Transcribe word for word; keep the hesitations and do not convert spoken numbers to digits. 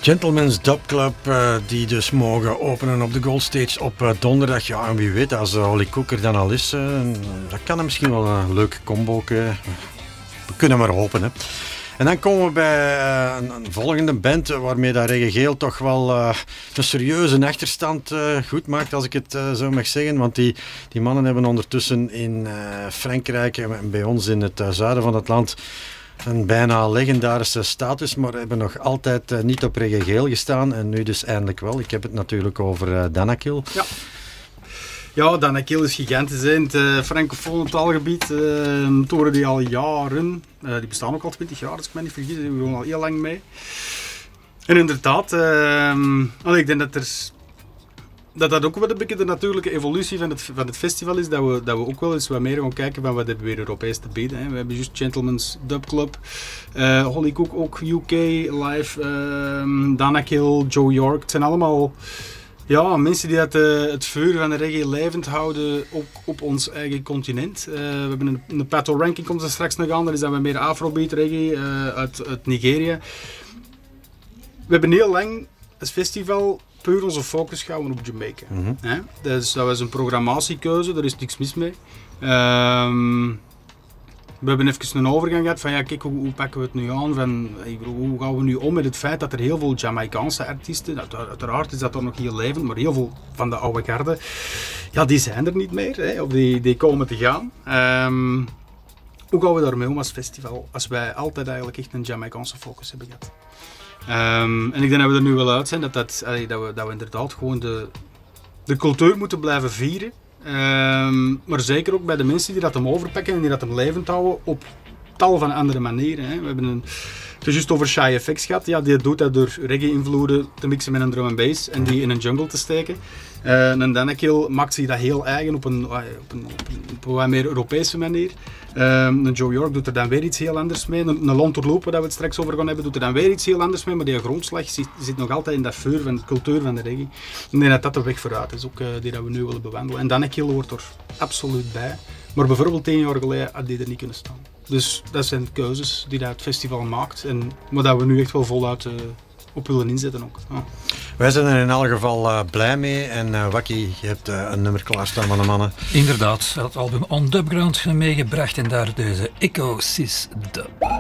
Gentleman's Dub Club, uh, die dus mogen openen op de Gold Stage op uh, donderdag. Ja, en wie weet, als uh, Holly Cook er dan al is, uh, dat kan er misschien wel een leuke combo. Uh, we kunnen maar hopen, hè. En dan komen we bij uh, een, een volgende band uh, waarmee dat Reggae Geel toch wel uh, een serieuze achterstand uh, goed maakt, als ik het uh, zo mag zeggen. Want die, die mannen hebben ondertussen in uh, Frankrijk en bij ons in het uh, zuiden van het land een bijna legendarische status, maar hebben nog altijd uh, niet op Reggae Geel gestaan. En nu dus eindelijk wel. Ik heb het natuurlijk over uh, Danakil. Ja. Ja, Danakil is gigantisch in het uh, francofone taalgebied. Uh, toren die al jaren. Uh, die bestaan ook al twintig jaar, als ik me niet vergis. Die hebben gewoon al heel lang mee. En inderdaad, uh, ik denk dat er... Dat dat ook wel een beetje de natuurlijke evolutie van het, van het festival is. Dat we, dat we ook wel eens wat meer gaan kijken van wat hebben we weer Europees te bieden. Hè. We hebben juist Gentleman's Dub Club. Uh, Holly Cook ook U K live. Uh, Danakil, Joe York. Het zijn allemaal... Ja, mensen die het, uh, het vuur van de reggae levend houden ook op ons eigen continent. Uh, we hebben een, een Pato Ranking, komt er straks nog aan. Dat is dan weer meer Afrobeat reggae uh, uit, uit Nigeria. We hebben heel lang als festival puur onze focus gehouden op Jamaica. Mm-hmm. Hè? Dus dat was een programmatiekeuze, daar is niks mis mee. Um, We hebben even een overgang gehad van ja, kijk, hoe, hoe pakken we het nu aan? Van, hoe gaan we nu om met het feit dat er heel veel Jamaicaanse artiesten, uiteraard is dat dan nog heel levend, maar heel veel van de oude garde, ja, die zijn er niet meer, hè, of die, die komen te gaan. Um, hoe gaan we daarmee om als festival, als wij altijd eigenlijk echt een Jamaicaanse focus hebben gehad? Um, en ik denk dat we er nu wel uit zijn, dat, dat, allee, dat, we, dat we inderdaad gewoon de, de cultuur moeten blijven vieren. Um, maar zeker ook bij de mensen die dat hem overpakken en die dat hem levend houden op tal van andere manieren. Hè. We hebben een, het is juist over Shy F X gehad. Ja, die doet dat door reggae-invloeden te mixen met een drum and bass en die in een jungle te steken. Uh, en Danakil maakt zich dat heel eigen op een, op een, op een, op een wat meer Europese manier. Um, een Joe York doet er dan weer iets heel anders mee. Een, een Lonterloop, waar we het straks over gaan hebben, doet er dan weer iets heel anders mee. Maar die grondslag zit, zit nog altijd in dat vuur van de cultuur van de reggae. Ik denk dat dat de weg vooruit is, ook uh, die dat we nu willen bewandelen. En Danakil hoort er absoluut bij. Maar bijvoorbeeld tien jaar geleden had die er niet kunnen staan. Dus dat zijn keuzes die dat het festival maakt. En, maar dat we nu echt wel voluit uh, op willen inzetten ook. Ja. Wij zijn er in elk geval uh, blij mee. En uh, Wakkie, je hebt uh, een nummer klaarstaan van de mannen. Inderdaad, het album On Dubground meegebracht en daar deze Echo Sis Dub.